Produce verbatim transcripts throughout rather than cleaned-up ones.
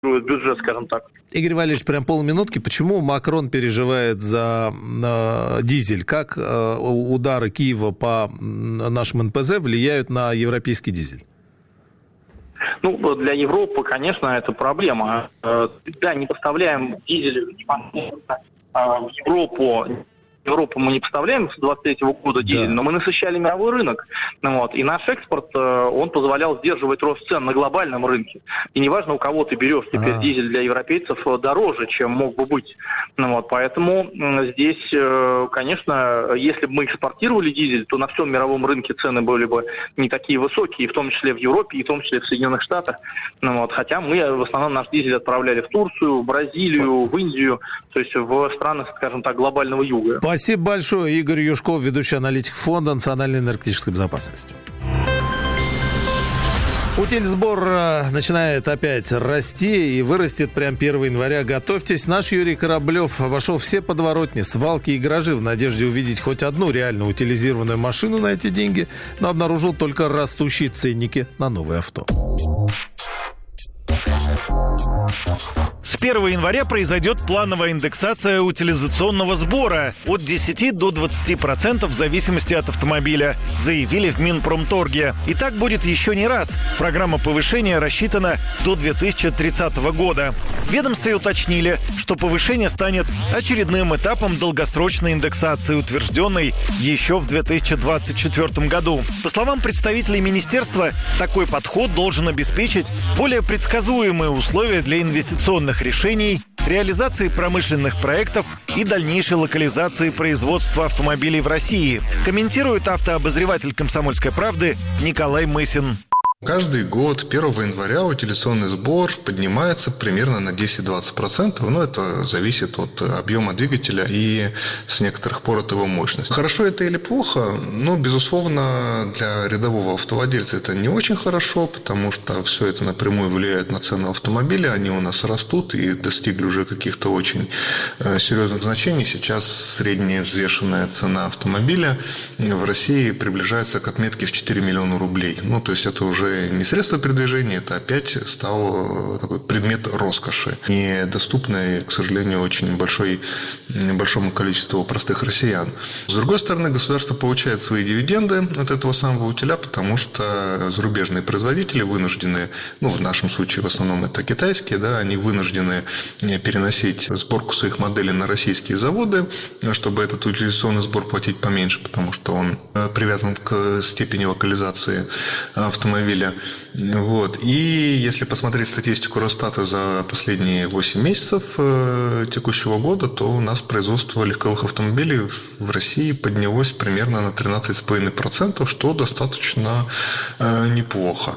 бюджет, скажем так. Игорь Валерьевич, прям полминутки. Почему Макрон переживает за э, дизель? Как э, удары Киева по нашим эн пэ зэ влияют на европейский дизель? Ну, для Европы, конечно, это проблема. Да, не поставляем дизель в Европу. Европу мы не поставляем с двадцать третьего года дизель, да. Но мы насыщали мировой рынок. Ну, вот, и наш экспорт, он позволял сдерживать рост цен на глобальном рынке. И неважно, у кого ты берешь теперь А-а-а. дизель для европейцев дороже, чем мог бы быть. Ну, вот, поэтому здесь, конечно, если бы мы экспортировали дизель, то на всем мировом рынке цены были бы не такие высокие, в том числе в Европе, и в том числе в Соединенных Штатах. Ну, вот, хотя мы в основном наш дизель отправляли в Турцию, в Бразилию, в Индию, то есть в страны, скажем так, глобального юга. Спасибо большое. Игорь Юшков, ведущий аналитик Фонда национальной энергетической безопасности. Утильсбор начинает опять расти и вырастет прям первого января. Готовьтесь. Наш Юрий Кораблев обошел все подворотни, свалки и гаражи в надежде увидеть хоть одну реально утилизированную машину на эти деньги, но обнаружил только растущие ценники на новые авто. С первого января произойдет плановая индексация утилизационного сбора от десяти до двадцати процентов в зависимости от автомобиля, заявили в Минпромторге. И так будет еще не раз. Программа повышения рассчитана до две тысячи тридцатого года. В ведомстве уточнили, что повышение станет очередным этапом долгосрочной индексации, утвержденной еще в две тысячи двадцать четвёртом году. По словам представителей министерства, такой подход должен обеспечить более предсказуемые условия для инвестиционных решений, реализации промышленных проектов и дальнейшей локализации производства автомобилей в России, комментирует автообозреватель «Комсомольской правды» Николай Мысин. Каждый год первого января утилизационный сбор поднимается примерно на десять-двадцать процентов, но это зависит от объема двигателя и с некоторых пор от его мощности. Хорошо это или плохо? Ну, безусловно, для рядового автовладельца это не очень хорошо, потому что все это напрямую влияет на цену автомобиля, они у нас растут и достигли уже каких-то очень серьезных значений. Сейчас средняя взвешенная цена автомобиля в России приближается к отметке в четыре миллиона рублей. Ну, то есть это уже не средство передвижения, это опять стал такой предмет роскоши, недоступный, к сожалению, очень большой, большому количеству простых россиян. С другой стороны, государство получает свои дивиденды от этого самого утиля, потому что зарубежные производители вынуждены, ну, в нашем случае в основном это китайские, да, они вынуждены переносить сборку своих моделей на российские заводы, чтобы этот утилизационный сбор платить поменьше, потому что он привязан к степени локализации автомобиля. Вот. И если посмотреть статистику Росстата за последние восемь месяцев текущего года, то у нас производство легковых автомобилей в России поднялось примерно на тринадцать целых пять десятых процента, что достаточно неплохо.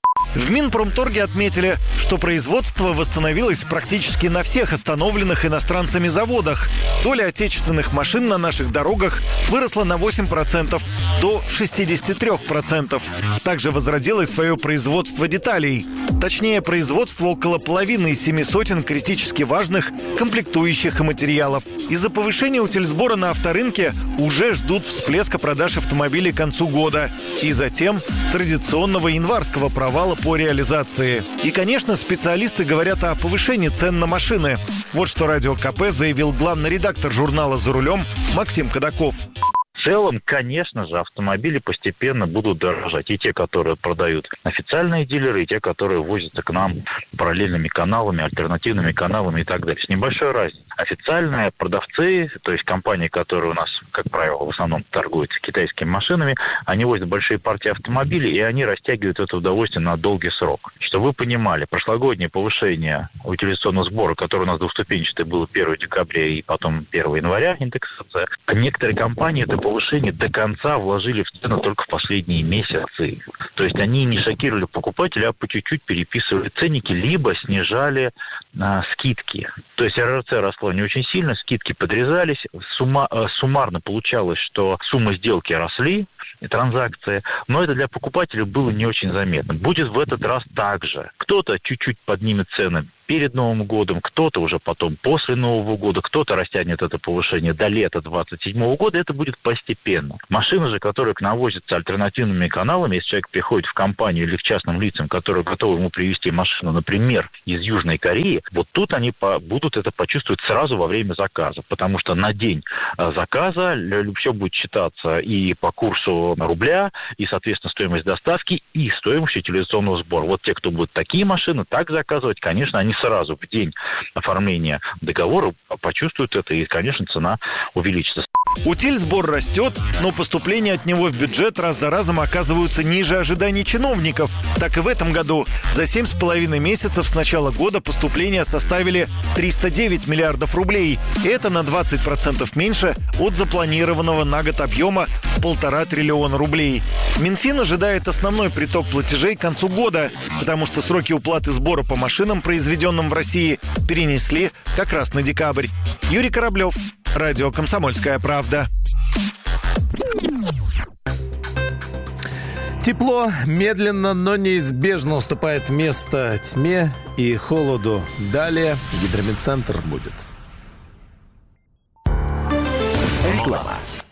В Минпромторге отметили, что производство восстановилось практически на всех остановленных иностранцами заводах. Доля отечественных машин на наших дорогах выросла на восемь процентов до шестьдесят три процента. Также возродилось свое производство деталей. Точнее, производство около половины из семи сотен критически важных комплектующих и материалов. Из-за повышения утильсбора на авторынке уже ждут всплеска продаж автомобилей к концу года. И затем традиционного январского провала по реализации. И, конечно, специалисты говорят о повышении цен на машины. Вот что Радио КП заявил главный редактор журнала «За рулем» Максим Кадаков. В целом, конечно же, автомобили постепенно будут дорожать. И те, которые продают официальные дилеры, и те, которые возятся к нам параллельными каналами, альтернативными каналами и так далее. С небольшой разницей. Официальные продавцы, то есть компании, которые у нас, как правило, в основном торгуют китайскими машинами, они возят большие партии автомобилей, и они растягивают это удовольствие на долгий срок. Чтобы вы понимали, прошлогоднее повышение утилизационного сбора, которое у нас двухступенчатое было первого декабря и потом первого января, индексация, некоторые компании это повышение до конца вложили в цену только в последние месяцы. То есть они не шокировали покупателя, а по чуть-чуть переписывали ценники, либо снижали а, скидки. То есть эр эр цэ росло не очень сильно, скидки подрезались, сумма, суммарно получалось, что суммы сделки росли, и транзакции, но это для покупателя было не очень заметно. Будет в этот раз так же. Кто-то чуть-чуть поднимет цены перед Новым годом, кто-то уже потом после Нового года, кто-то растянет это повышение до лета двадцать седьмого года, это будет постепенно. Машины же, которые к нам возятся альтернативными каналами, если человек приходит в компанию или к частным лицам, которые готовы ему привезти машину, например, из Южной Кореи, вот тут они по- будут это почувствовать сразу во время заказа, потому что на день заказа все будет считаться и по курсу рубля, и, соответственно, стоимость доставки, и стоимость утилизационного сбора. Вот те, кто будут такие машины так заказывать, конечно, они сразу в день оформления договора почувствуют это, и, конечно, цена увеличится. Утильсбор растет, но поступления от него в бюджет раз за разом оказываются ниже ожиданий чиновников. Так и в этом году. За семь с половиной месяцев с начала года поступления составили триста девять миллиардов рублей. Это на двадцать процентов меньше от запланированного на год объема в полтора триллиона рублей. Минфин ожидает основной приток платежей к концу года, потому что сроки уплаты сбора по машинам, произведенным в России, перенесли как раз на декабрь. Юрий Кораблев, радио «Комсомольская правда». Тепло медленно, но неизбежно уступает место тьме и холоду. Далее гидрометцентр будет. Реклама.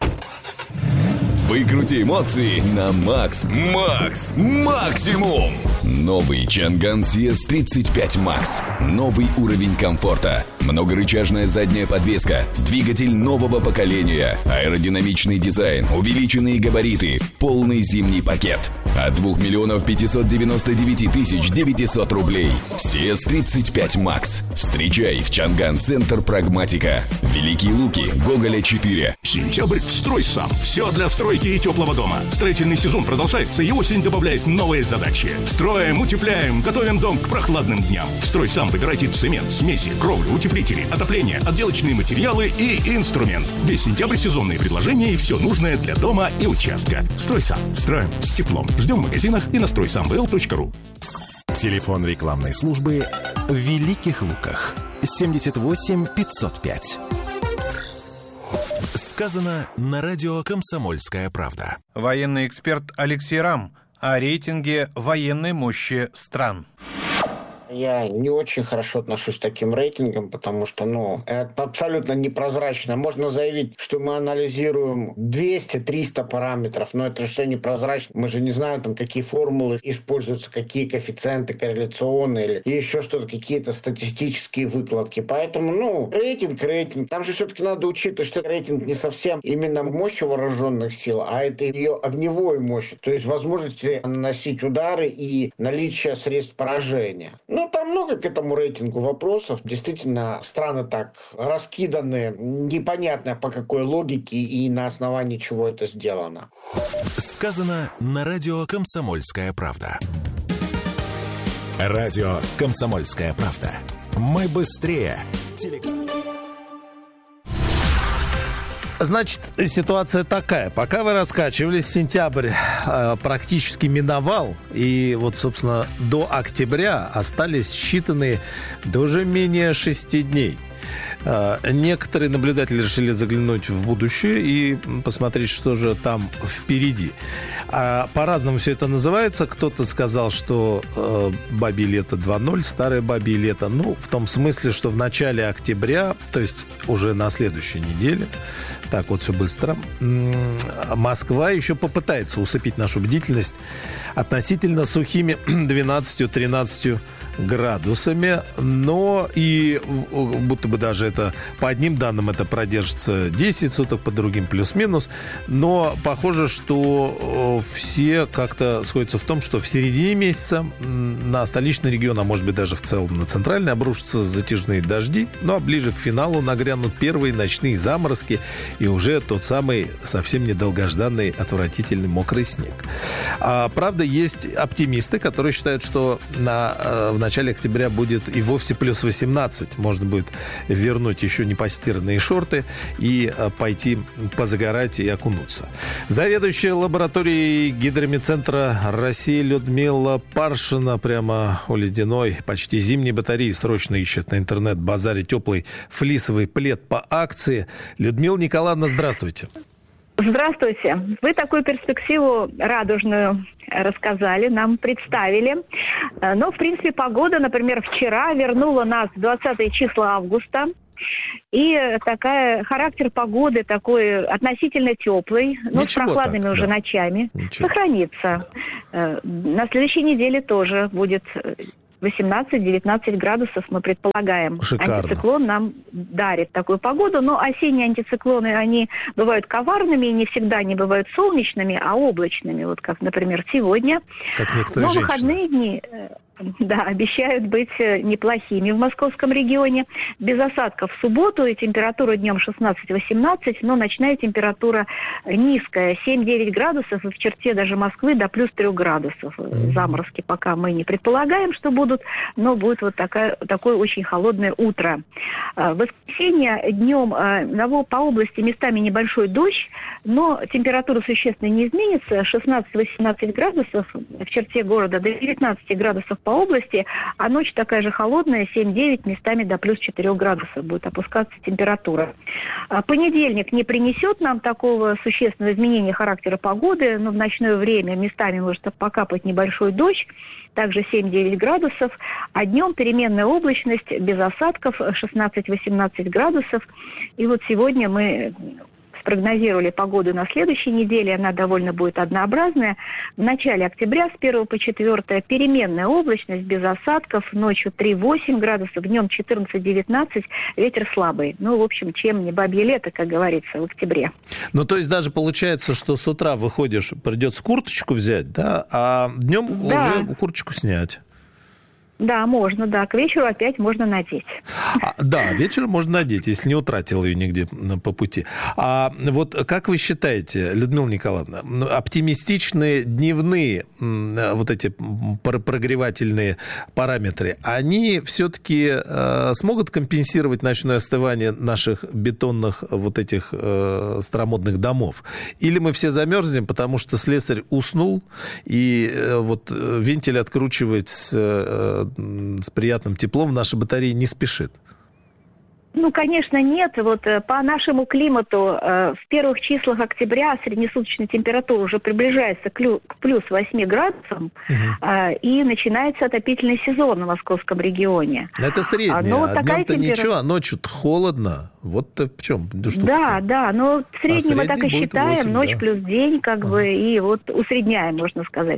Выкрути эмоции на Макс. Макс. Максимум. Новый Чанган си эс тридцать пять Макс. Новый уровень комфорта. Многорычажная задняя подвеска. Двигатель нового поколения. Аэродинамичный дизайн. Увеличенные габариты. Полный зимний пакет. От двух миллионов пятьсот девяносто девять тысяч девятьсот рублей. си эс тридцать пять Макс. Встречай в Чанган Центр Прагматика. Великие Луки. Гоголя четыре. Сентябрь в «Стройсам». Все для стройки и теплого дома. Строительный сезон продолжается, и осень добавляет новые задачи. Строим, утепляем, готовим дом к прохладным дням. В «Стройсам» выбирайте цемент, смеси, кровлю, утеплители, отопление, отделочные материалы и инструмент. Весь сентябрь сезонные предложения и все нужное для дома и участка. «Стройсам». Строим с теплом. Ждем в магазинах и на стройсам вэ эл точка ру. Телефон рекламной службы в Великих Луках. семьдесят восемь пятьсот пять. Сказано на радио «Комсомольская правда». Военный эксперт Алексей Рам о рейтинге военной мощи стран. Я не очень хорошо отношусь к таким рейтингам, потому что, ну, это абсолютно непрозрачно. Можно заявить, что мы анализируем двести-триста параметров, но это же все непрозрачно. Мы же не знаем, там, какие формулы используются, какие коэффициенты корреляционные или еще что-то, какие-то статистические выкладки. Поэтому, ну, рейтинг, рейтинг. Там же все-таки надо учитывать, что рейтинг не совсем именно мощь вооруженных сил, а это ее огневой мощь, то есть возможности наносить удары и наличие средств поражения. Ну, там много к этому рейтингу вопросов. Действительно, страны так раскиданы, непонятно по какой логике и на основании чего это сделано. Сказано на радио «Комсомольская правда». Радио «Комсомольская правда». Мы быстрее телеканала. Значит, ситуация такая. Пока вы раскачивались, сентябрь э, практически миновал. И вот, собственно, до октября остались считанные даже менее шести дней. Э, некоторые наблюдатели решили заглянуть в будущее и посмотреть, что же там впереди. А по-разному все это называется. Кто-то сказал, что э, бабье лето два ноль, старое бабье лето. Ну, в том смысле, что в начале октября, то есть уже на следующей неделе, так вот все быстро, Москва еще попытается усыпить нашу бдительность относительно сухими двенадцатью-тринадцатью градусами, но и будто бы даже это по одним данным это продержится десять суток, по другим плюс-минус, но похоже, что все как-то сходятся в том, что в середине месяца на столичный регион, а может быть даже в целом на центральный, обрушатся затяжные дожди, ну а ближе к финалу нагрянут первые ночные заморозки и уже тот самый совсем недолгожданный отвратительный мокрый снег. А, правда, есть оптимисты, которые считают, что на, в начале октября будет и вовсе плюс восемнадцать. Можно будет вернуть еще не постиранные шорты и пойти позагорать и окунуться. Заведующая лабораторией гидрометцентра России Людмила Паршина прямо у ледяной, почти зимней батареи срочно ищет на интернет-базаре теплый флисовый плед по акции. Людмила Николаевна, здравствуйте. Здравствуйте. Вы такую перспективу радужную рассказали, нам представили. Но, в принципе, погода, например, вчера вернула нас в двадцатые числа августа. И такая, характер погоды такой относительно теплый, но с прохладными так, уже да. ночами, Ничего. сохранится. На следующей неделе тоже будет восемнадцать-девятнадцать градусов, мы предполагаем. Шикарно. Антициклон нам дарит такую погоду, но осенние антициклоны, они бывают коварными и не всегда не бывают солнечными, а облачными, вот как, например, сегодня. Как некоторые но женщины. Выходные дни... Да, обещают быть неплохими в московском регионе. Без осадков в субботу и температура днем шестнадцать-восемнадцать, но ночная температура низкая, семь-девять градусов, и в черте даже Москвы до плюс три градусов. Заморозки пока мы не предполагаем, что будут, но будет вот такая, такое очень холодное утро. В воскресенье днем по области местами небольшой дождь, но температура существенно не изменится, шестнадцать-восемнадцать градусов, в черте города до девятнадцати градусов по области, а ночь такая же холодная, семь-девять, местами до плюс четыре градусов будет опускаться температура. Понедельник не принесет нам такого существенного изменения характера погоды, но в ночное время местами может покапать небольшой дождь, также семь-девять градусов, а днем переменная облачность, без осадков, шестнадцать-восемнадцать градусов. И вот сегодня мы спрогнозировали погоду на следующей неделе, она довольно будет однообразная. В начале октября с первого по четвёртое переменная облачность, без осадков, ночью три-восемь градусов, днем четырнадцать-девятнадцать, ветер слабый. Ну, в общем, чем не бабье лето, как говорится, в октябре. Ну, то есть даже получается, что с утра выходишь, придется курточку взять, да, а днем да. уже курточку снять. Да, можно, да. К вечеру опять можно надеть. А, да, вечером можно надеть, если не утратил ее нигде по пути. А вот как вы считаете, Людмила Николаевна, оптимистичные дневные вот эти прогревательные параметры, они все-таки э, смогут компенсировать ночное остывание наших бетонных вот этих э, старомодных домов? Или мы все замерзнем, потому что слесарь уснул, и э, вот вентиль откручивать с э, с приятным теплом в нашей батарее не спешит? Ну, конечно, нет. Вот по нашему климату э, в первых числах октября среднесуточная температура уже приближается к, лю- к плюс восьми градусам, угу. э, и начинается отопительный сезон в московском регионе. Это средняя. А, ну, вот а днем-то температура... ничего, а ночью-то холодно. Вот в чем штука. Да, да, но в среднем а мы так и считаем, восемь, ночь да. плюс день, как ага. бы, и вот усредняем, можно сказать.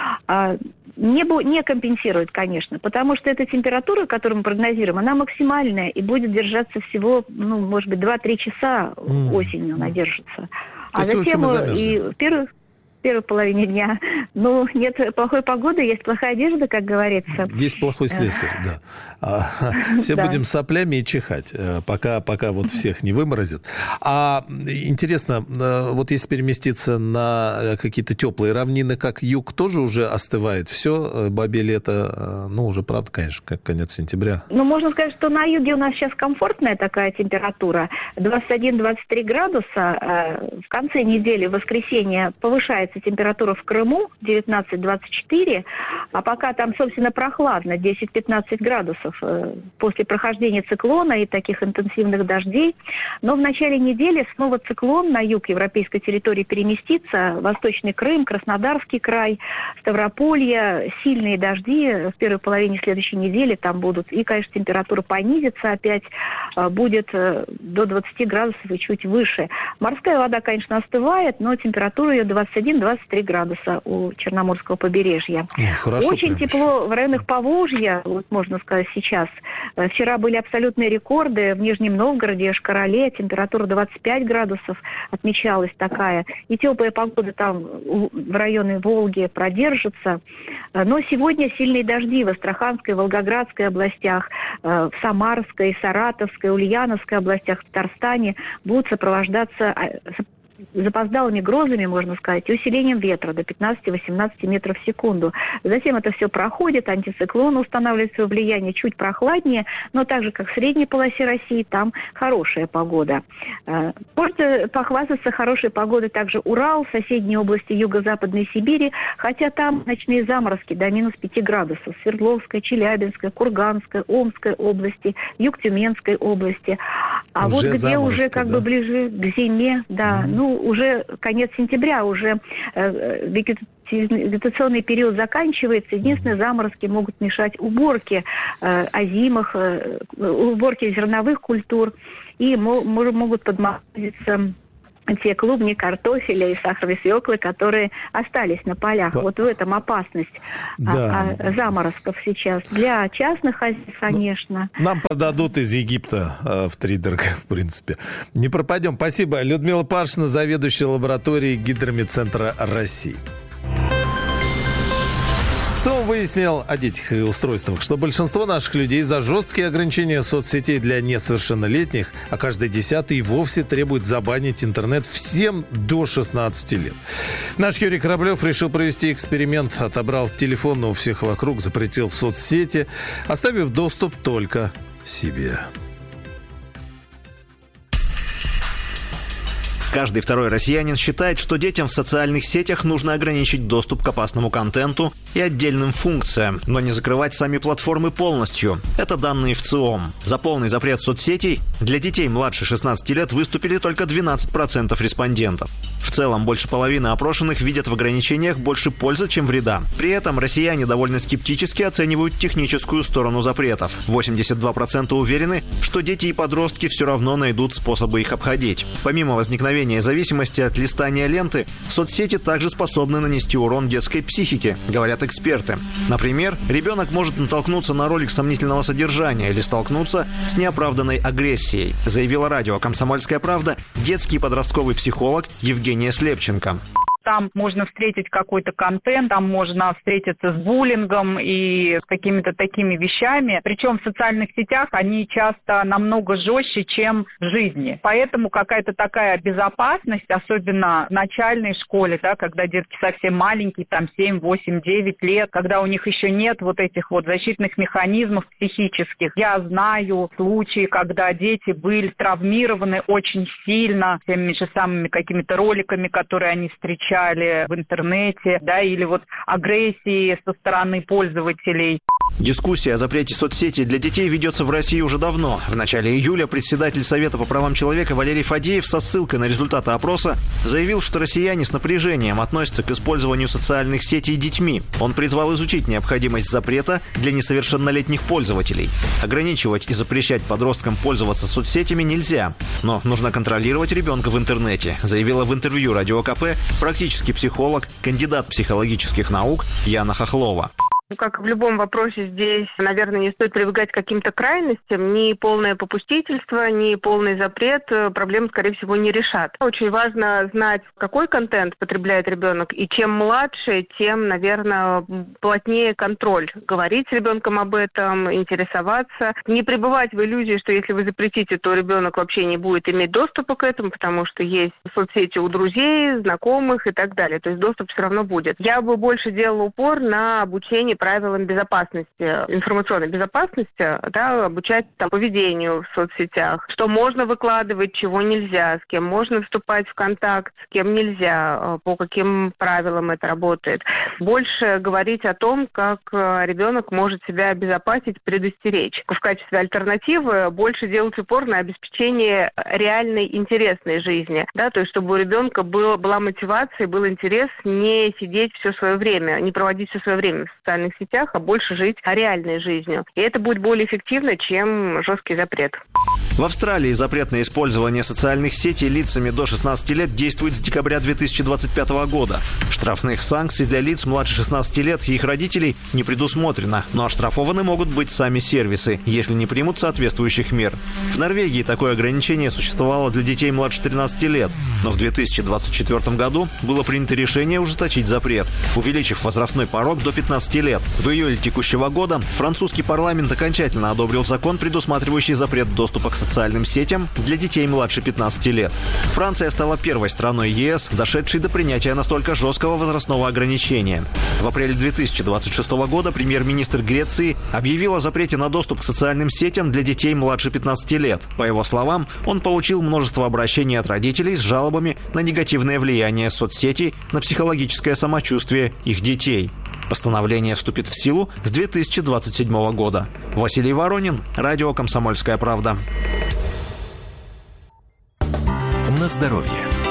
А, не, бу- не компенсирует, конечно, потому что эта температура, которую мы прогнозируем, она максимальная и будет держаться всего, ну, может быть, два-три часа mm. осенью она держится. А затем и в первых... в первой половине дня. Ну, нет плохой погоды, есть плохая одежда, как говорится. Есть плохой слесарь, да. А, все да. будем соплями и чихать, пока, пока вот всех не выморозит. А интересно, вот если переместиться на какие-то теплые равнины, как юг, тоже уже остывает все, бабье лето, ну, уже, правда, конечно, как конец сентября. Ну, можно сказать, что на юге у нас сейчас комфортная такая температура, двадцать один - двадцать три градуса. В конце недели, в воскресенье, повышается температура в Крыму девятнадцать - двадцать четыре, а пока там, собственно, прохладно, десять-пятнадцать градусов после прохождения циклона и таких интенсивных дождей. Но в начале недели снова циклон на юг европейской территории переместится, Восточный Крым, Краснодарский край, Ставрополье, сильные дожди в первой половине следующей недели там будут. И, конечно, температура понизится опять, будет до двадцати градусов и чуть выше. Морская вода, конечно, остывает, но температура ее двадцать один - двадцать три градуса у Черноморского побережья. Хорошо, очень тепло в районах Поволжья, вот можно сказать сейчас. Вчера были абсолютные рекорды в Нижнем Новгороде, Шкарале, температура двадцать пять градусов отмечалась такая. И теплая погода там в районе Волги продержится. Но сегодня сильные дожди в Астраханской, Волгоградской областях, в Самарской, Саратовской, Ульяновской областях, в Татарстане будут сопровождаться запоздалыми грозами, можно сказать, и усилением ветра до пятнадцати-восемнадцати метров в секунду. Затем это все проходит, антициклон устанавливает свое влияние чуть прохладнее, но так же, как в средней полосе России, там хорошая погода. Может похвастаться хорошей погодой также Урал, соседние области Юго-Западной Сибири, хотя там ночные заморозки до минус пяти градусов. Свердловская, Челябинская, Курганская, Омская области, юг Тюменской области. А уже вот где уже как да? бы ближе к зиме, да, mm-hmm. ну, ну, уже конец сентября, уже э, вегетационный период заканчивается. Единственное, заморозки могут мешать уборке э, озимых, э, уборке зерновых культур, и мо- могут подморозиться те клубни, картофеля и сахарной свеклы, которые остались на полях. По... Вот в этом опасность да. а, а, заморозков сейчас. Для частных хозяйств, конечно. Нам продадут из Египта э, в втридорога, в принципе. Не пропадем. Спасибо. Людмила Пашина, заведующая лабораторией Гидромедцентра России. В целом выяснил о детях и устройствах, что большинство наших людей за жесткие ограничения соцсетей для несовершеннолетних, а каждый десятый и вовсе требует забанить интернет всем до шестнадцати лет. Наш Юрий Кораблев решил провести эксперимент, отобрал телефоны у всех вокруг, запретил соцсети, оставив доступ только себе. Каждый второй россиянин считает, что детям в социальных сетях нужно ограничить доступ к опасному контенту и отдельным функциям, но не закрывать сами платформы полностью. Это данные ВЦИОМ. За полный запрет соцсетей для детей младше шестнадцати лет выступили только двенадцать процентов респондентов. В целом, больше половины опрошенных видят в ограничениях больше пользы, чем вреда. При этом россияне довольно скептически оценивают техническую сторону запретов. восемьдесят два процента уверены, что дети и подростки все равно найдут способы их обходить. Помимо возникновения зависимости от листания ленты, соцсети также способны нанести урон детской психике, говорят эксперты. Например, ребенок может натолкнуться на ролик сомнительного содержания или столкнуться с неоправданной агрессией, заявила радио «Комсомольская правда» детский и подростковый психолог Евгения Слепченко. Там можно встретить какой-то контент, там можно встретиться с буллингом и с какими-то такими вещами. Причем в социальных сетях они часто намного жестче, чем в жизни. Поэтому какая-то такая безопасность, особенно в начальной школе, да, когда детки совсем маленькие, там семь, восемь, девять лет, когда у них еще нет вот этих вот защитных механизмов психических. Я знаю случаи, когда дети были травмированы очень сильно теми же самыми какими-то роликами, которые они встречали в интернете, да, или вот агрессии со стороны пользователей. Дискуссия о запрете соцсетей для детей ведется в России уже давно. В начале июля председатель Совета по правам человека Валерий Фадеев со ссылкой на результаты опроса заявил, что россияне с напряжением относятся к использованию социальных сетей детьми. Он призвал изучить необходимость запрета для несовершеннолетних пользователей. Ограничивать и запрещать подросткам пользоваться соцсетями нельзя, но нужно контролировать ребенка в интернете, заявила в интервью Радио КП практический психолог, кандидат психологических наук Яна Хохлова. Как в любом вопросе здесь, наверное, не стоит прибегать к каким-то крайностям. Ни полное попустительство, ни полный запрет проблем, скорее всего, не решат. Очень важно знать, какой контент потребляет ребенок. И чем младше, тем, наверное, плотнее контроль. Говорить с ребенком об этом, интересоваться. Не пребывать в иллюзии, что если вы запретите, то ребенок вообще не будет иметь доступа к этому, потому что есть соцсети у друзей, знакомых и так далее. То есть доступ все равно будет. Я бы больше делала упор на обучение правилам безопасности, информационной безопасности, да, обучать там, поведению в соцсетях, что можно выкладывать, чего нельзя, с кем можно вступать в контакт, с кем нельзя, по каким правилам это работает. Больше говорить о том, как ребенок может себя обезопасить, предостеречь. В качестве альтернативы больше делать упор на обеспечение реальной интересной жизни, да, то есть чтобы у ребенка было, была мотивация, был интерес не сидеть все свое время, не проводить все свое время в социальных сетях, а больше жить реальной жизнью. И это будет более эффективно, чем жесткий запрет. В Австралии запрет на использование социальных сетей лицами до шестнадцати лет действует с декабря две тысячи двадцать пятого года. Штрафных санкций для лиц младше шестнадцати лет и их родителей не предусмотрено, но оштрафованы могут быть сами сервисы, если не примут соответствующих мер. В Норвегии такое ограничение существовало для детей младше тринадцати лет, но в две тысячи двадцать четвёртом году было принято решение ужесточить запрет, увеличив возрастной порог до пятнадцати лет. В июле текущего года французский парламент окончательно одобрил закон, предусматривающий запрет доступа к социальным сетям для детей младше пятнадцати лет. Франция стала первой страной ЕС, дошедшей до принятия настолько жесткого возрастного ограничения. В апреле две тысячи двадцать шестого года премьер-министр Греции объявил о запрете на доступ к социальным сетям для детей младше пятнадцати лет. По его словам, он получил множество обращений от родителей с жалобами на негативное влияние соцсетей на психологическое самочувствие их детей. Постановление вступит в силу с две тысячи двадцать седьмого года. Василий Воронин, радио «Комсомольская правда». На здоровье.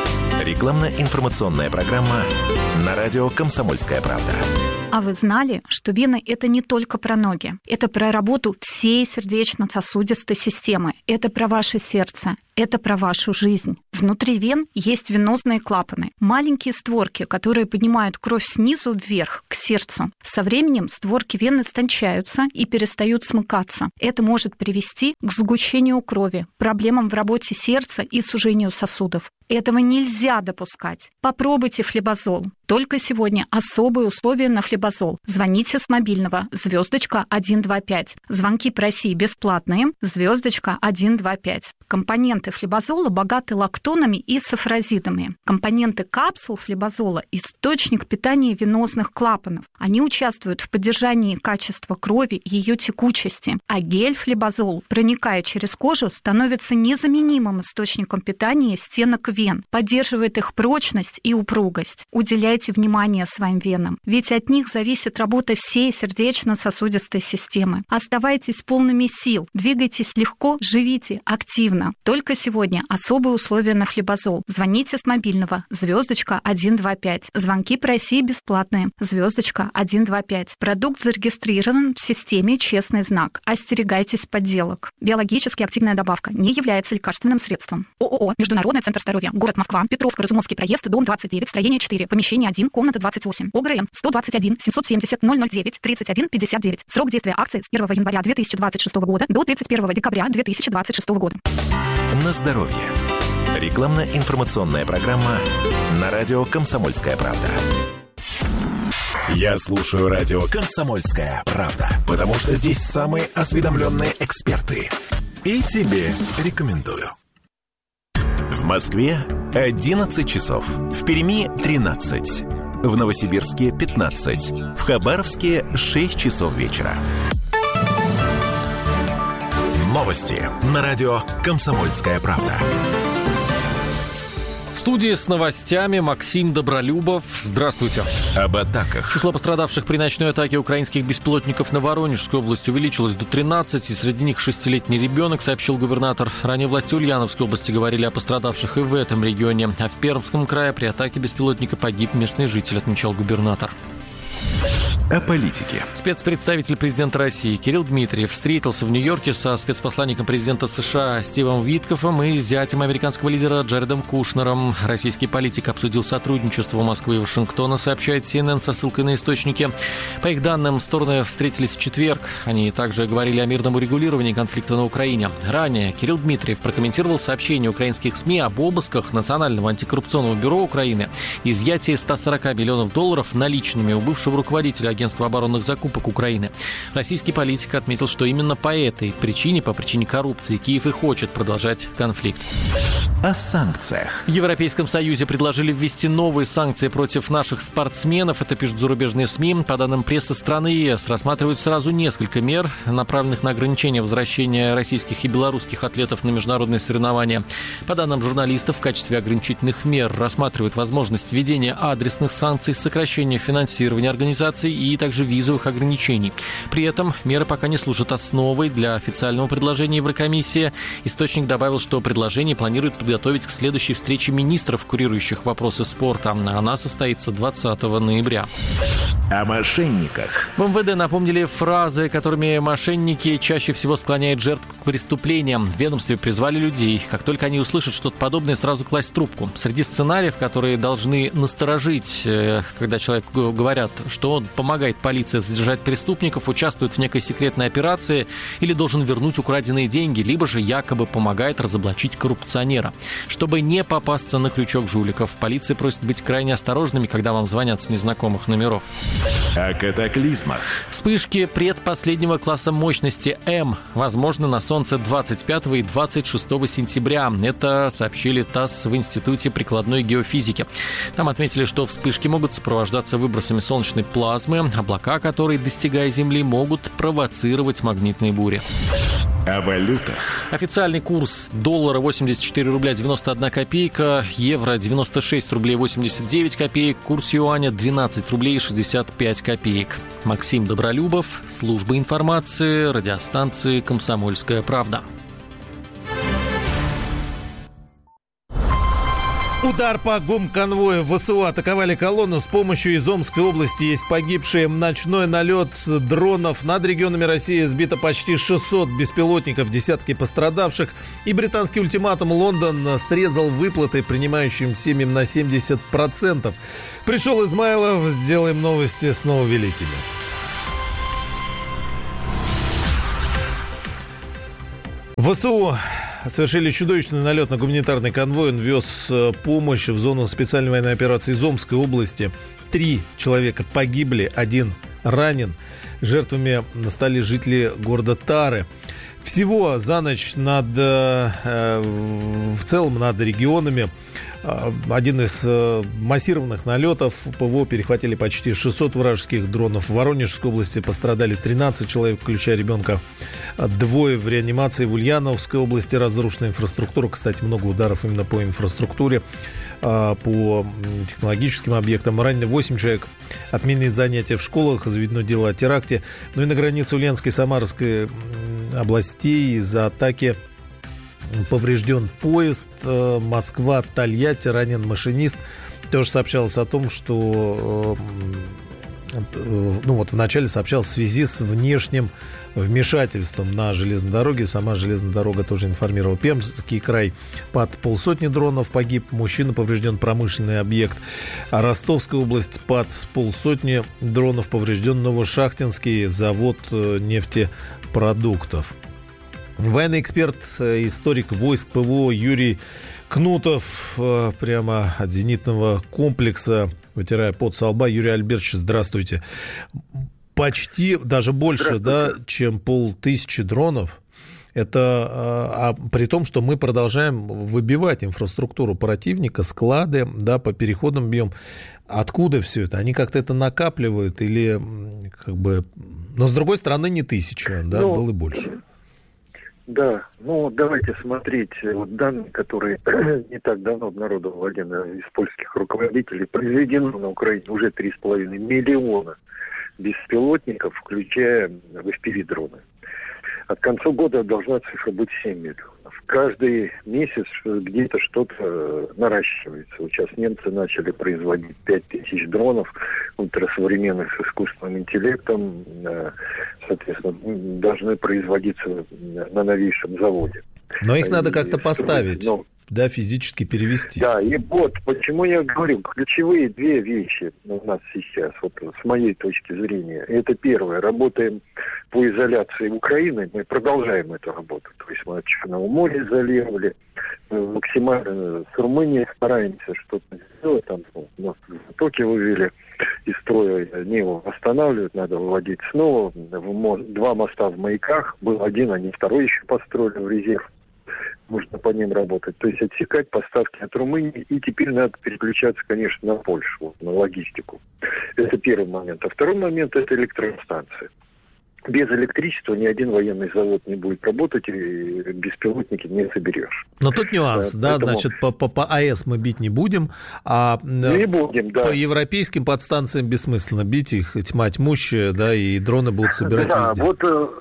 Рекламно-информационная программа на радио «Комсомольская правда». А вы знали, что вены – это не только про ноги. Это про работу всей сердечно-сосудистой системы. Это про ваше сердце. Это про вашу жизнь. Внутри вен есть венозные клапаны. Маленькие створки, которые поднимают кровь снизу вверх, к сердцу. Со временем створки вен истончаются и перестают смыкаться. Это может привести к сгущению крови, проблемам в работе сердца и сужению сосудов. Этого нельзя допускать. Попробуйте флебазол. Только сегодня особые условия на флебазол. Звоните с мобильного звездочка один два пять. Звонки по России бесплатные. Звездочка один два пять. Компоненты флебазола богаты лактонами и сафразидами. Компоненты капсул флебазола – источник питания венозных клапанов. Они участвуют в поддержании качества крови и ее текучести. А гель флебазол, проникая через кожу, становится незаменимым источником питания стенок вен, поддерживает их прочность и упругость. Уделяйте внимание своим венам, ведь от них зависит работа всей сердечно-сосудистой системы. Оставайтесь полными сил, двигайтесь легко, живите активно. Только сегодня особые условия на флебазол. Звоните с мобильного звездочка один два пять. Звонки по России бесплатные. Звездочка один два пять. Продукт зарегистрирован в системе «Честный знак». Остерегайтесь подделок. Биологически активная добавка не является лекарственным средством. ООО «Международный центр здоровья». Город Москва. Петровско-Разумовский проезд, дом двадцать девять, строение четыре, помещение один, комната двадцать восемь. ОГРН сто двадцать один семьсот семьдесят ноль ноль девять тридцать один пятьдесят девять. Срок действия акции с первого января две тысячи двадцать шестого года до тридцать первого декабря две тысячи двадцать шестого года. На здоровье. Рекламно-информационная программа на радио «Комсомольская правда». Я слушаю радио «Комсомольская правда», потому что здесь самые осведомленные эксперты. И тебе рекомендую. В Москве одиннадцать часов. В Перми тринадцать. В Новосибирске пятнадцать. В Хабаровске шесть часов вечера. Новости на радио «Комсомольская правда». В студии с новостями Максим Добролюбов. Здравствуйте. Об атаках. Число пострадавших при ночной атаке украинских беспилотников на Воронежской области увеличилось до тринадцати. Среди них шестилетний ребенок, сообщил губернатор. Ранее власти Ульяновской области говорили о пострадавших и в этом регионе. А в Пермском крае при атаке беспилотника погиб местный житель, отмечал губернатор. О политике. Спецпредставитель президента России Кирилл Дмитриев встретился в Нью-Йорке со спецпосланником президента США Стивом Виткофом и зятем американского лидера Джаредом Кушнером. Российский политик обсудил сотрудничество Москвы и Вашингтона, сообщает си эн эн со ссылкой на источники. По их данным, стороны встретились в четверг. Они также говорили о мирном урегулировании конфликта на Украине. Ранее Кирилл Дмитриев прокомментировал сообщение украинских СМИ об обысках Национального антикоррупционного бюро Украины, изъятии ста сорока миллионов долларов наличными у бывшего руководителя Агентства оборонных закупок Украины. Российский политик отметил, что именно по этой причине, по причине коррупции, Киев и хочет продолжать конфликт. О санкциях. В Европейском Союзе предложили ввести новые санкции против наших спортсменов. Это пишут зарубежные СМИ. По данным прессы страны ЕС, рассматривают сразу несколько мер, направленных на ограничение возвращения российских и белорусских атлетов на международные соревнования. По данным журналистов, в качестве ограничительных мер рассматривают возможность введения адресных санкций, сокращения финансирования организаций и также визовых ограничений. При этом меры пока не служат основой для официального предложения Еврокомиссии. Источник добавил, что предложение планирует подготовить к следующей встрече министров, курирующих вопросы спорта. Она состоится двадцатого ноября. О мошенниках. В эм вэ дэ напомнили фразы, которыми мошенники чаще всего склоняют жертв к преступлениям. В ведомстве призвали людей, как только они услышат что-то подобное, сразу класть трубку. Среди сценариев, которые должны насторожить, когда человеку говорят, что он помогает полиции задержать преступников, участвует в некой секретной операции или должен вернуть украденные деньги, либо же якобы помогает разоблачить коррупционера. Чтобы не попасться на крючок жуликов, полиция просит быть крайне осторожными, когда вам звонят с незнакомых номеров. О катаклизмах. Вспышки предпоследнего класса мощности М возможны на Солнце двадцать пятого и двадцать шестого сентября. Это сообщили ТАСС в Институте прикладной геофизики. Там отметили, что вспышки могут сопровождаться выбросами солнечной плазмы, облака, которые, достигая Земли, могут провоцировать магнитные бури. О валютах. Официальный курс доллара восемьдесят четыре рубля девяносто одна копейка, евро девяносто шесть рублей восемьдесят девять копеек, курс юаня двенадцать рублей шестьдесят пять копеек. Максим Добролюбов, служба информации, радиостанции «Комсомольская правда». Удар по гумконвою. ВСУ атаковали колонну с помощью из Омской области. Есть погибшие. Ночной налет дронов. Над регионами России сбито почти шестьсот беспилотников, десятки пострадавших. И британский ультиматум: Лондон срезал выплаты принимающим семьям на семьдесят процентов. Пришел Измайлов. Сделаем новости снова великими. ВСУ совершили чудовищный налет на гуманитарный конвой. Он вез помощь в зону специальной военной операции из Омской области. Три человека погибли, один ранен. Жертвами стали жители города Тары. Всего за ночь над, э, в целом над регионами э, один из э, массированных налетов. ПВО перехватили почти шестьсот вражеских дронов. В Воронежской области пострадали тринадцать человек, включая ребенка. Двое в реанимации. В Ульяновской области разрушена инфраструктура. Кстати, много ударов именно по инфраструктуре, э, по технологическим объектам. Ранены восемь человек. Отменены занятия в школах. Заведено дело о теракте. Ну и на границе Ульяновской и Самарской областей из-за атаки поврежден поезд. Москва-Тольятти, ранен машинист. Тоже сообщалось о том, что ну вот вначале сообщалось в связи с внешним вмешательством на железной дороге. Сама железная дорога тоже информировала. Пермский край: под полсотни дронов погиб мужчина, поврежден промышленный объект. А Ростовская область: под полсотни дронов поврежден Новошахтинский завод нефтепродуктов. Военный эксперт, историк войск ПВО Юрий Кнутов прямо от зенитного комплекса, вытирая пот со лба. Юрий Альбертович, здравствуйте. Почти, даже больше, да, чем полтысячи дронов. Это а, при том, что мы продолжаем выбивать инфраструктуру противника, склады, да, по переходам бьем. Откуда все это? Они как-то это накапливают или как бы... Но, с другой стороны, не тысяча, да, ну, было и больше. Да, ну давайте смотреть вот данные, которые не так давно обнародовал один из польских руководителей. Произведено на Украине уже три с половиной миллиона беспилотников, включая в эф пи ви-дроны. От конца года должна цифра быть семь миллионов. Каждый месяц где-то что-то наращивается. Вот сейчас немцы начали производить пять тысяч дронов ультрасовременных с искусственным интеллектом. Соответственно, должны производиться на новейшем заводе. Но их надо как-то и, поставить, но... да, физически перевести. Да, и вот почему я говорю, ключевые две вещи у нас сейчас, вот с моей точки зрения. Это первое, работаем по изоляции Украины, мы продолжаем эту работу. То есть мы от Черного моря изолировали, максимально с Румынией стараемся что-то сделать, там ну, затоки вывели из строя, они его восстанавливают, надо выводить снова. Два моста в Маяках, был один, они второй еще построили в резерв. Можно по ним работать. То есть отсекать поставки от Румынии. И теперь надо переключаться, конечно, на Польшу, на логистику. Это первый момент. А второй момент – это электростанции. Без электричества ни один военный завод не будет работать, и беспилотники не соберешь. Но тут нюанс, да, Поэтому... значит, по, по, по АЭС мы бить не будем, а не будем, да. По европейским подстанциям бессмысленно бить, их тьма тьмущая, да, и дроны будут собирать да, везде. Вот,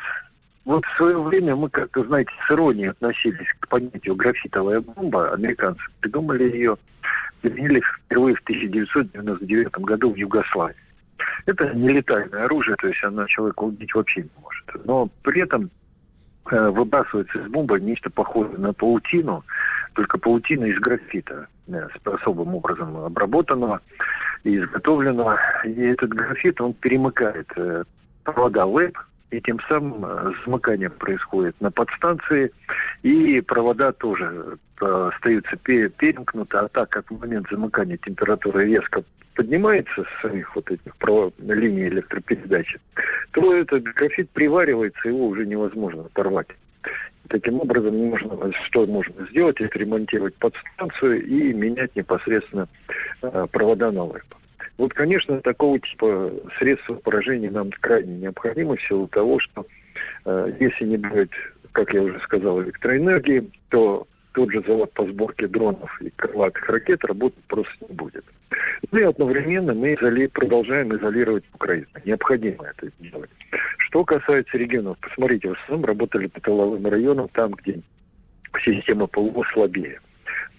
вот в свое время мы, как-то, знаете, с иронией относились к понятию графитовая бомба. Американцы придумали ее, применили впервые в тысяча девятьсот девяносто девятом году в Югославии. Это нелетальное оружие, то есть оно человека убить вообще не может. Но при этом э, выбрасывается из бомбы нечто похожее на паутину, только паутина из графита, э, особым образом обработанного и изготовленного. И этот графит, он перемыкает э, провода ЛЭП, и тем самым э, замыкание происходит на подстанции, и провода тоже э, остаются перемкнуты, а так как в момент замыкания температура резко поднимается с самих вот этих линий электропередачи, то этот графит приваривается, его уже невозможно оторвать. Таким образом, можно, что можно сделать, это ремонтировать подстанцию и менять непосредственно э, провода на ЛЭП. Вот, конечно, такого типа средства поражения нам крайне необходимо в силу того, что э, если не будет, как я уже сказал, электроэнергии, то тот же завод по сборке дронов и крылатых ракет работать просто не будет. Ну и одновременно мы изоли... продолжаем изолировать Украину. Необходимо это делать. Что касается регионов, посмотрите, в основном работали по тыловым районам, там, где система ПВО слабее.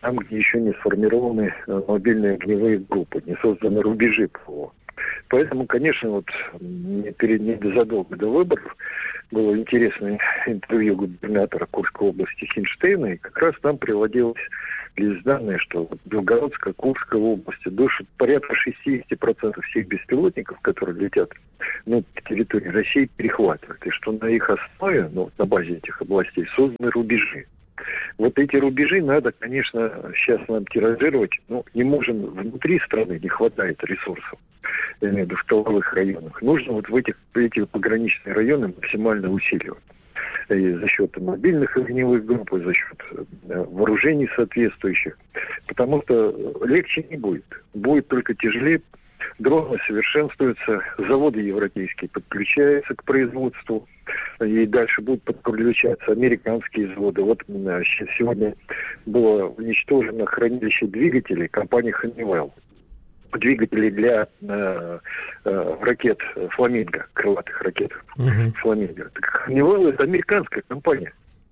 там, где еще не сформированы мобильные огневые группы, не созданы рубежи ПВО. Поэтому, конечно, вот перед незадолго до выборов было интересное интервью губернатора Курской области Хинштейна, и как раз там приводилось из данные, что в Белгородской, Курской области до порядка шестьдесят процентов всех беспилотников, которые летят на территории России, перехватывают. И что на их основе, ну, на базе этих областей, созданы рубежи. Вот эти рубежи надо, конечно, сейчас нам тиражировать. Ну, не можем, внутри страны не хватает ресурсов, я имею в виду в тыловых районах. Нужно вот в этих, эти пограничные районы максимально усиливать. И за счет мобильных огневых групп, и за счет вооружений соответствующих. Потому что легче не будет. Будет только тяжелее. Дроны совершенствуются, заводы европейские подключаются к производству, и дальше будут подключаться американские заводы. Вот сегодня было уничтожено хранилище двигателей компании Honeywell. Двигатели для э, э, ракет «Фламинго», крылатых ракет uh-huh. «Фламинго». Так Honeywell – это американская компания.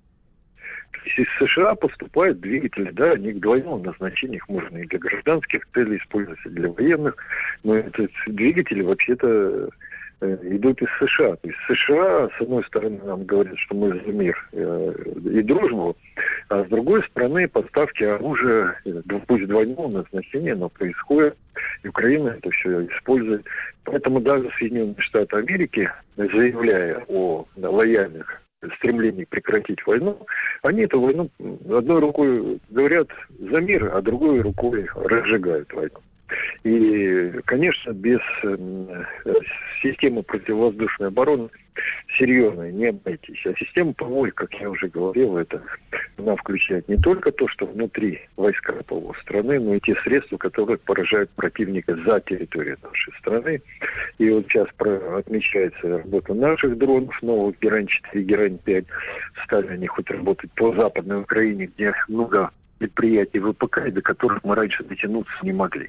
Из США поступают двигатели, да, они к двойному назначению, их можно и для гражданских целей использовать, и для военных, но эти двигатели вообще-то э, идут из США. То есть США, с одной стороны, нам говорят, что мы за мир э, и дружбу, а с другой стороны, поставки оружия, э, пусть двойного назначения, но происходит, и Украина это все использует. Поэтому даже Соединенные Штаты Америки, заявляя о лояльных стремлении прекратить войну, они эту войну одной рукой говорят за мир, а другой рукой разжигают войну. И, конечно, без э, системы противовоздушной обороны серьезной не обойтись. А система ПВО, как я уже говорил, это она включает не только то, что внутри войска ПВО страны, но и те средства, которые поражают противника за территорией нашей страны. И вот сейчас про, отмечается работа наших дронов, новых Герань-четыре, Герань-пять. Стали они хоть работать по Западной Украине, где много предприятий ВПК, до которых мы раньше дотянуться не могли.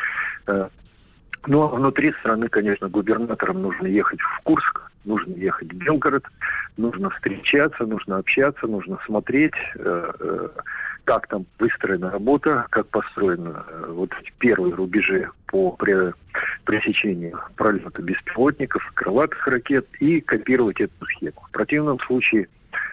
Ну, а внутри страны, конечно, губернаторам нужно ехать в Курск, нужно ехать в Белгород, нужно встречаться, нужно общаться, нужно смотреть, как там выстроена работа, как построены вот эти первые рубежи по пресечению пролета беспилотников, крылатых ракет, и копировать эту схему. В противном случае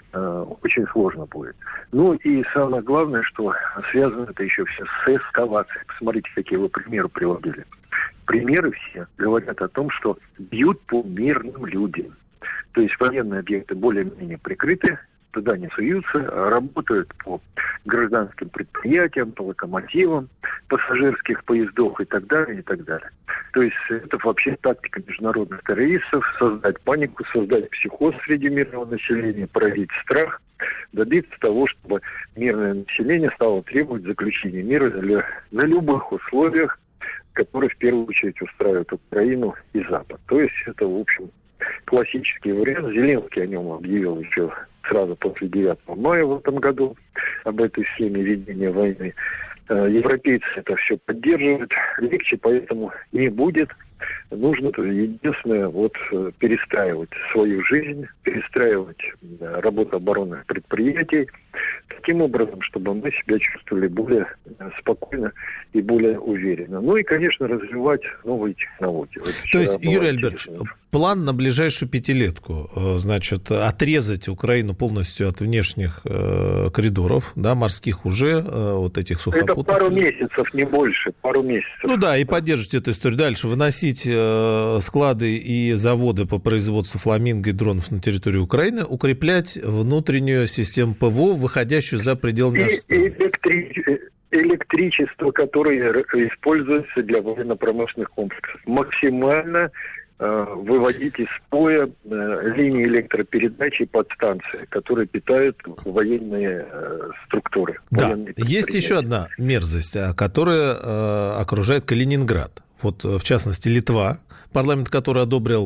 очень сложно будет. Ну и самое главное, что связано это еще все с эскалацией. Посмотрите, какие вы примеры приводили. Примеры все говорят о том, что бьют по мирным людям. То есть военные объекты более-менее прикрыты, туда не суются, работают по гражданским предприятиям, по локомотивам, пассажирских поездов и так далее, и так далее. То есть это вообще тактика международных террористов, создать панику, создать психоз среди мирного населения, породить страх, добиться того, чтобы мирное население стало требовать заключения мира для, на любых условиях, которые в первую очередь устраивают Украину и Запад. То есть это, в общем, классический вариант. Зеленский о нем объявил еще сразу после девятого мая в этом году, об этой схеме ведения войны. Европейцы это все поддерживают. Легче поэтому не будет. Нужно единственное вот перестраивать свою жизнь, перестраивать работу оборонных предприятий таким образом, чтобы мы себя чувствовали более спокойно и более уверенно. Ну и, конечно, развивать новые технологии. Вот То есть, Юрий Альбертович, план на ближайшую пятилетку, значит, отрезать Украину полностью от внешних э, коридоров, да, морских уже, э, вот этих сухопутных. Это пару месяцев, не больше, пару месяцев. Ну да, и поддерживать эту историю. Дальше выносить э, склады и заводы по производству «Фламинго» и дронов на территории Украины, укреплять внутреннюю систему ПВО, выходящую за пределы нашей страны. Электри... Электричество, которое используется для военно-промышленных комплексов, максимально э, выводить из строя э, линии электропередачи и подстанции, которые питают военные э, структуры. Да, есть еще одна мерзость, которая э, окружает Калининград. Вот, в частности, Литва, парламент, который одобрил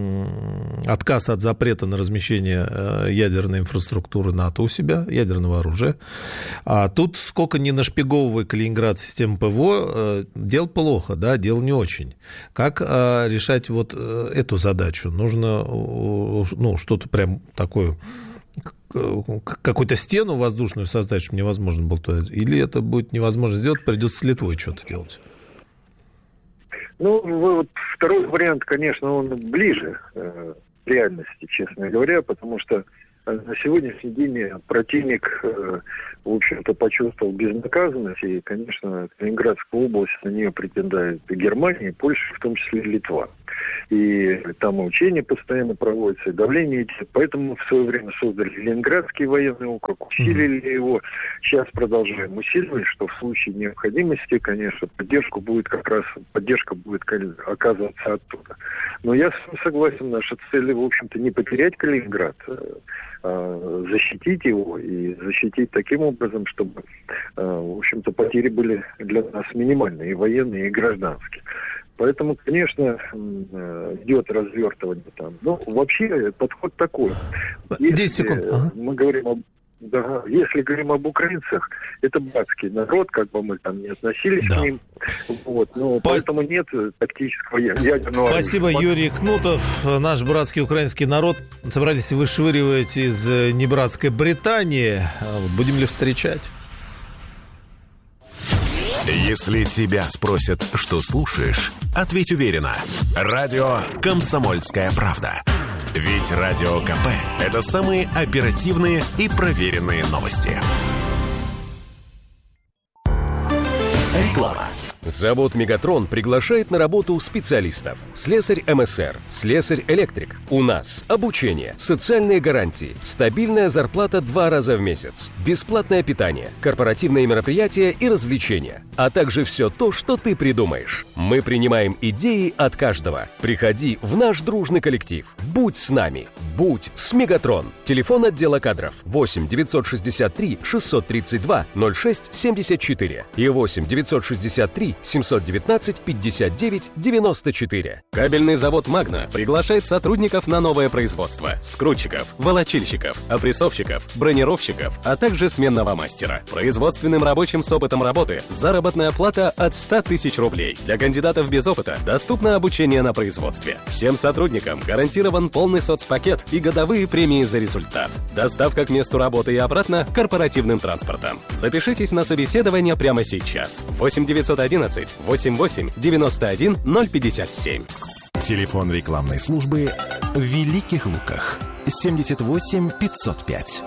отказ от запрета на размещение ядерной инфраструктуры НАТО у себя, ядерного оружия. А тут сколько ни нашпиговывай Калининград систему ПВО, дел плохо, да, дел не очень. Как решать вот эту задачу? Нужно, ну, что-то прям такое какую-то стену воздушную создать, чтобы невозможно было туда? Или это будет невозможно сделать, придется с Литвой что-то делать? Ну, вот второй вариант, конечно, он ближе э, к реальности, честно говоря, потому что на сегодняшний день противник, э, в общем-то, почувствовал безнаказанность, и, конечно, Калининградская область, на нее претендует и Германия, и Польша, в том числе и Литва. И там и учения постоянно проводятся, и давление идет. Поэтому в свое время создали Ленинградский военный округ, усилили mm-hmm. его. Сейчас продолжаем усиливать, что в случае необходимости, конечно, поддержку будет как раз, поддержка будет оказываться оттуда. Но я согласен, наша цель, в общем-то, не потерять Калининград, а защитить его и защитить таким образом, чтобы, в общем-то, потери были для нас минимальные, и военные, и гражданские. Поэтому, конечно, идет развертывание там. Но вообще подход такой. десять секунд. Ага. Мы говорим об Да, если говорим об украинцах, это братский народ, как бы мы там не относились да. к ним. Вот, но По... поэтому нет тактического ядерного Спасибо, оружия. Юрий Кнутов. Наш братский украинский народ собрались вышвыривать из небратской Британии. Будем ли встречать? Если тебя спросят, что слушаешь, ответь уверенно. Радио «Комсомольская правда». Ведь Радио КП – это самые оперативные и проверенные новости. Реклама. Завод «Мегатрон» приглашает на работу специалистов. Слесарь эм эс эр, слесарь-электрик. У нас обучение, социальные гарантии, стабильная зарплата два раза в месяц, бесплатное питание, корпоративные мероприятия и развлечения, а также все то, что ты придумаешь. Мы принимаем идеи от каждого. Приходи в наш дружный коллектив. Будь с нами. Будь с «Мегатрон». Телефон отдела кадров восемь девятьсот шестьдесят три шестьсот тридцать два ноль шесть семьдесят четыре и восемь девятьсот шестьдесят три семьсот девятнадцать пятьдесят девять девяносто четыре. Кабельный завод «Магна» приглашает сотрудников на новое производство. Скрутчиков, волочильщиков, опрессовщиков, бронировщиков, а также сменного мастера. Производственным рабочим с опытом работы заработная плата от ста тысяч рублей. Для кандидатов без опыта доступно обучение на производстве. Всем сотрудникам гарантирован полный соцпакет и годовые премии за результат. Доставка к месту работы и обратно корпоративным транспортом. Запишитесь на собеседование прямо сейчас. восемь девятьсот одиннадцать восемьдесят восемь девяносто один ноль пятьдесят семь. Телефон рекламной службы в Великих Луках. семьдесят восемь пятьсот пять.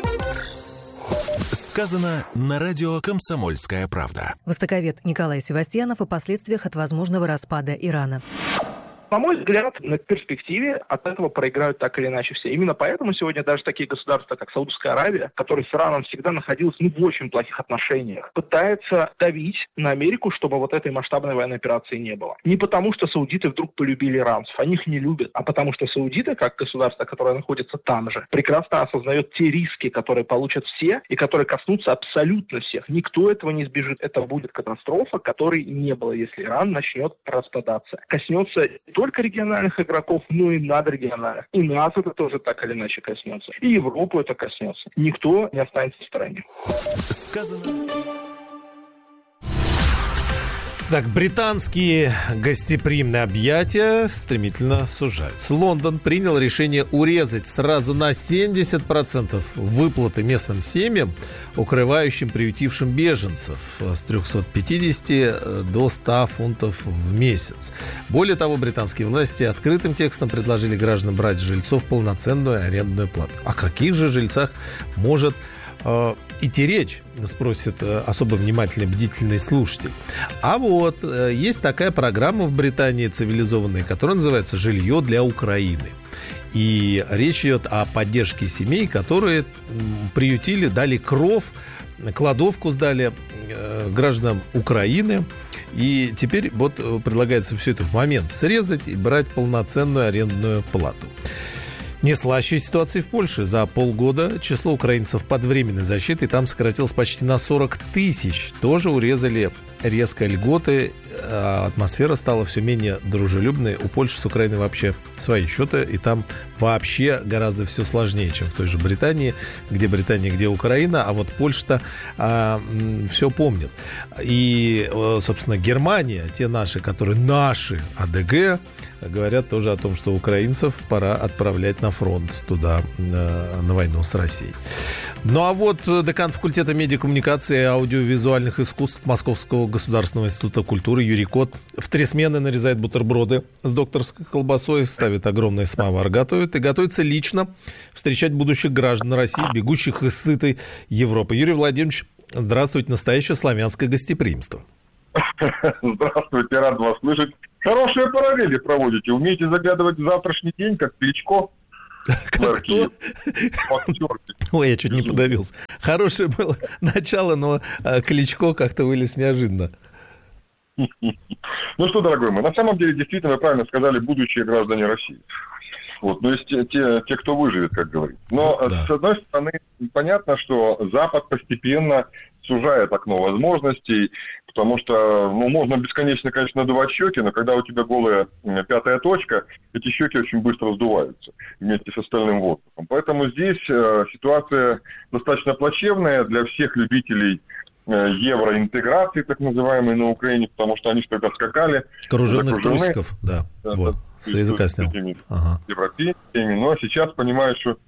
Сказано на радио «Комсомольская правда». Востоковед Николай Севастьянов о последствиях от возможного распада Ирана. На мой взгляд, на перспективе от этого проиграют так или иначе все. Именно поэтому сегодня даже такие государства, как Саудовская Аравия, которая с Ираном всегда находилась ну, в очень плохих отношениях, пытается давить на Америку, чтобы вот этой масштабной военной операции не было. Не потому, что саудиты вдруг полюбили иранцев, они их не любят, а потому что саудиты, как государство, которое находится там же, прекрасно осознает те риски, которые получат все и которые коснутся абсолютно всех. Никто этого не избежит. Это будет катастрофа, которой не было, если Иран начнет распадаться. Коснется только региональных игроков, но и надрегиональных. И нас это тоже так или иначе коснется. И Европу это коснется. Никто не останется в стороне. Сказано... Так, британские гостеприимные объятия стремительно сужаются. Лондон принял решение урезать сразу на семьдесят процентов выплаты местным семьям, укрывающим приютившим беженцев, с трехсот пятидесяти до ста фунтов в месяц. Более того, британские власти открытым текстом предложили гражданам брать с жильцов полноценную арендную плату. О каких же жильцах может идти речь, спросит особо внимательный, бдительный слушатель. А вот есть такая программа в Британии цивилизованная, которая называется «Жилье для Украины». И речь идет о поддержке семей, которые приютили, дали кров, кладовку сдали гражданам Украины. И теперь вот предлагается все это в момент срезать и брать полноценную арендную плату. Не слаще ситуации в Польше. За полгода число украинцев под временной защитой там сократилось почти на сорок тысяч. Тоже урезали резко льготы. Атмосфера стала все менее дружелюбной. У Польши с Украиной вообще свои счеты. И там вообще гораздо все сложнее, чем в той же Британии. Где Британия, где Украина. А вот Польша-то а, все помнит. И, собственно, Германия, те наши, которые наши АДГ, говорят тоже о том, что украинцев пора отправлять на фронт туда, на войну с Россией. Ну а вот декан факультета медиакоммуникации и аудиовизуальных искусств Московского государственного института культуры Юрий Кот в три смены нарезает бутерброды с докторской колбасой, ставит огромный самовар, готовит и готовится лично встречать будущих граждан России, бегущих из сытой Европы. Юрий Владимирович, здравствуйте, настоящее славянское гостеприимство. Здравствуйте, рад вас слышать. Хорошие параллели проводите. Умеете заглядывать в завтрашний день, как Кличко. Кто? Ой, я чуть не подавился. Хорошее было начало, но Кличко как-то вылез неожиданно. Ну что, дорогой мой, на самом деле, действительно, вы правильно сказали, будущие граждане России. Вот, ну, есть те, те, те, кто выживет, как говорится. Но, да. С одной стороны, понятно, что Запад постепенно сужает окно возможностей, потому что, ну, можно бесконечно, конечно, надувать щеки, но когда у тебя голая пятая точка, эти щеки очень быстро сдуваются вместе с остальным воздухом. Поэтому здесь э, ситуация достаточно плачевная для всех любителей евроинтеграции, так называемой, на Украине, потому что они же тогда скакали. Корруженных трусиков, да. да вот, с языка снял. Ага. Европейцами, но сейчас понимают, что